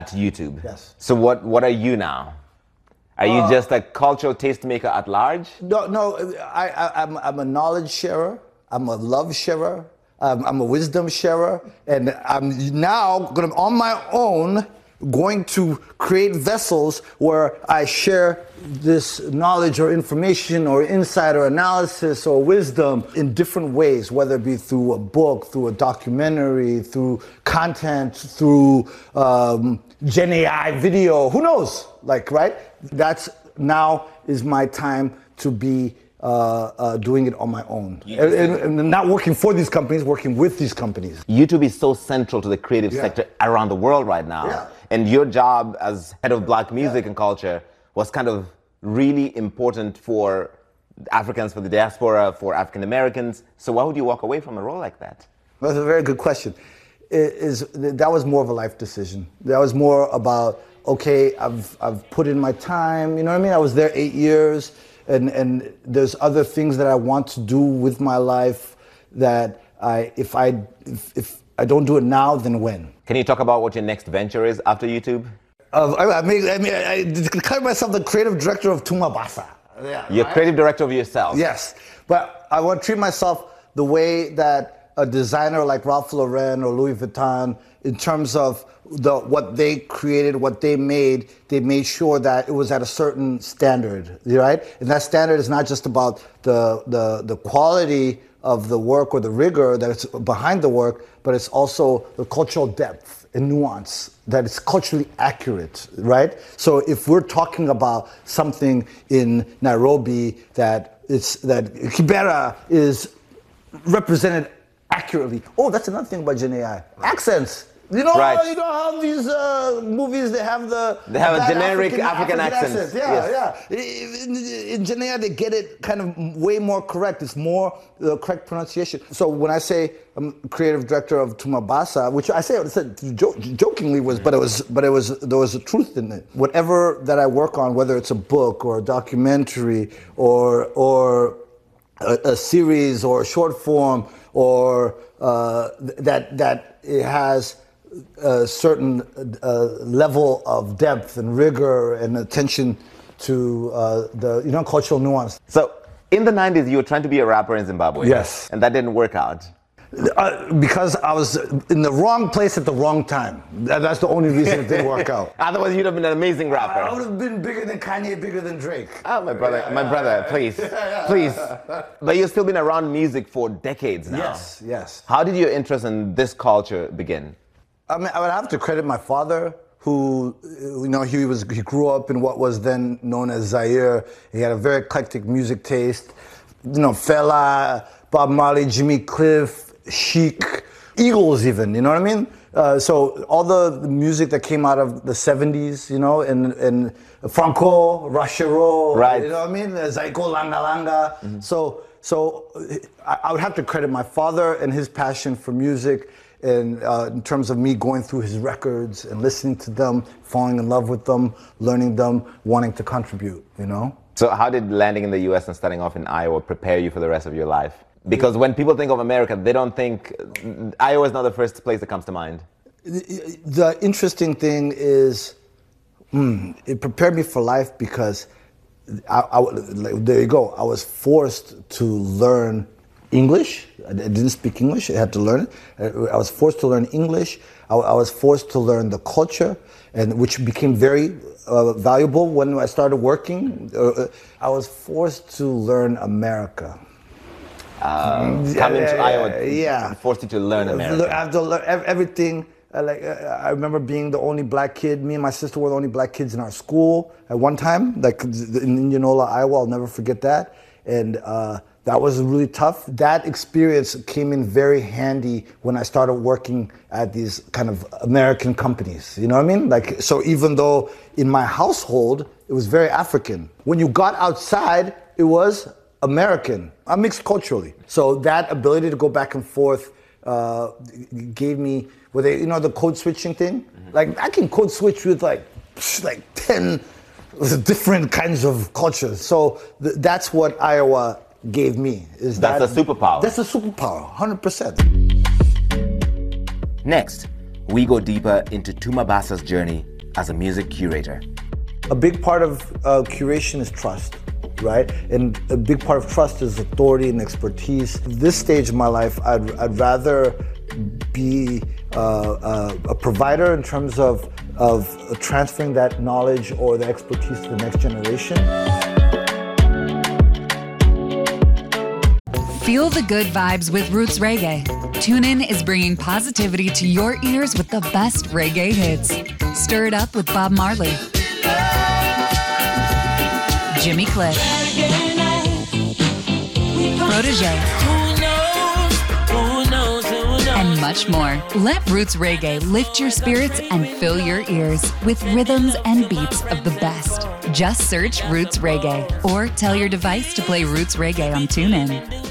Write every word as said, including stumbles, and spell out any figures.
to YouTube. Yes. So what, what are you now? Are you uh, just a cultural tastemaker at large? No, no. I, I, I'm, I'm a knowledge sharer. I'm a love sharer. Um, I'm a wisdom sharer. And I'm now going to, on my own, going to create vessels where I share this knowledge or information or insight or analysis or wisdom in different ways, whether it be through a book, through a documentary, through content, through um, Gen A I video, who knows? Like, right? That's now is my time to be uh, uh, doing it on my own. And, and, and not working for these companies, working with these companies. YouTube is so central to the creative yeah. sector around the world right now. Yeah. And your job as head of Black music yeah. and culture was kind of really important for Africans, for the diaspora, for African Americans. So why would you walk away from a role like that? That's a very good question. It is, that was more of a life decision. That was more about, okay, I've, I've put in my time, you know what I mean? I was there eight years. And, and there's other things that I want to do with my life that I, if I, if, if I don't do it now, then when? Can you talk about what your next venture is after YouTube? Uh, I, I mean, I mean, I declare myself the creative director of Tumabasa. Yeah, You're right? creative director of yourself. Yes, but I want to treat myself the way that a designer like Ralph Lauren or Louis Vuitton, in terms of the what they created, what they made, they made sure that it was at a certain standard, right? And that standard is not just about the the the quality of the work or the rigor that's behind the work, but it's also the cultural depth and nuance that it's culturally accurate, right? So if we're talking about something in Nairobi that it's that Kibera is represented accurately. Oh, that's another thing about Gen A I. Accents. You know, right. how, you know how these uh, movies, they have the... They have a generic African, African, African accent. Yeah, yes. yeah. In, in Gen A I, they get it kind of way more correct. It's more the correct pronunciation. So when I say I'm creative director of Tumabasa, which I say I said jo- jokingly was, but it was, but it was, there was a truth in it. Whatever that I work on, whether it's a book or a documentary or or a, a series or a short form, or uh, that that it has a certain uh, level of depth and rigor and attention to uh, the you know cultural nuance. So in the nineties, you were trying to be a rapper in Zimbabwe. Yes, and that didn't work out. Uh, because I was in the wrong place at the wrong time. That, that's the only reason it didn't work out. Otherwise, you'd have been an amazing rapper. I would have been bigger than Kanye, bigger than Drake. Oh, my brother, my brother, please, please. But you've still been around music for decades now. Yes, yes. How did your interest in this culture begin? I mean, I would have to credit my father, who, you know, he was he grew up in what was then known as Zaire. He had a very eclectic music taste. You know, Fela, Bob Marley, Jimmy Cliff, Chic, Eagles even, you know what I mean? Uh, so all the music that came out of the seventies, you know, and, and Franco, Rachero, right. you know what I mean? Zaiko, Langa Langa. Mm-hmm. So, so I, I would have to credit my father and his passion for music, and uh, in terms of me going through his records and listening to them, falling in love with them, learning them, wanting to contribute, you know? So how did landing in the U S and starting off in Iowa prepare you for the rest of your life? Because when people think of America, they don't think, Iowa is not the first place that comes to mind. The interesting thing is, hmm, it prepared me for life because, I, I, like, there you go, I was forced to learn English. I didn't speak English, I had to learn it. I was forced to learn English. I, I was forced to learn the culture, and which became very uh, valuable when I started working. Uh, I was forced to learn America. Uh, coming yeah, to Iowa, yeah, forced you to learn America. I have to learn everything. Uh, like uh, I remember being the only black kid. Me and my sister were the only black kids in our school at one time. Like in Indianola, Iowa, I'll never forget that. And uh, that was really tough. That experience came in very handy when I started working at these kind of American companies. You know what I mean? Like, so even though in my household it was very African, when you got outside, it was American. I'm mixed culturally. So that ability to go back and forth uh, gave me, where they, you know, the code switching thing? Mm-hmm. Like, I can code switch with like, like ten different kinds of cultures. So th- that's what Iowa gave me. Is That's that, a superpower. That's a superpower, one hundred percent. Next, we go deeper into Tumabasa's journey as a music curator? A big part of uh, curation is trust, right? And a big part of trust is authority and expertise. At this stage of my life, I'd, I'd rather be uh, uh, a provider in terms of, of transferring that knowledge or the expertise to the next generation. Feel the good vibes with Roots Reggae. TuneIn is bringing positivity to your ears with the best reggae hits. Stir it up with Bob Marley, Jimmy Cliff, Protege, and much more. Let Roots Reggae lift your spirits and fill your ears with rhythms and beats of the best. Just search Roots Reggae or tell your device to play Roots Reggae on TuneIn.